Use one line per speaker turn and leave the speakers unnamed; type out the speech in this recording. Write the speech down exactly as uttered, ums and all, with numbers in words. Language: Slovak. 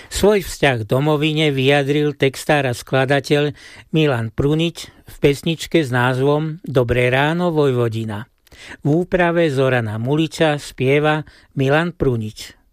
Svoj vzťah k domovine vyjadril textár a skladateľ Milan Prunič v pesničke s názvom Dobré ráno, Vojvodina. V úprave Zorana Muliča spieva Milan Prunič.